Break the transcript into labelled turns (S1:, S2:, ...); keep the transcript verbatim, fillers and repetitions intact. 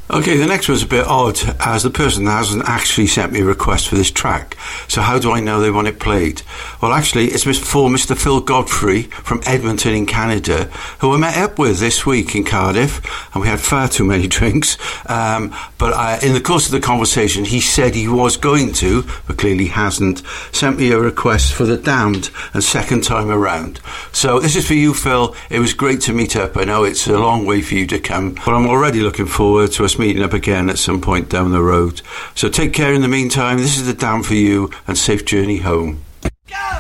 S1: Okay, the next one's a bit odd, as the person hasn't actually sent me a request for this track. So how do I know they want it played? Well, actually, it's for Mister Phil Godfrey from Edmonton in Canada, who I met up with this week in Cardiff, and we had far too many drinks. Um, but I, in the course of the conversation, he said he was going to, but clearly hasn't, sent me a request for The Damned and Second Time Around. So this is for you, Phil. It was great to meet up. I know it's a long way for you to come, but I'm already looking forward to us meeting up again at some point down the road. So take care in the meantime. This is The Damned for you, and safe journey home.